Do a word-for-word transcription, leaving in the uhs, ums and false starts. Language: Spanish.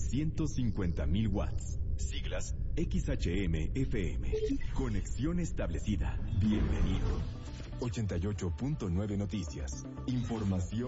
ciento cincuenta mil watts. Siglas X H M F M. Conexión establecida. Bienvenido. ochenta y ocho punto nueve Noticias. Información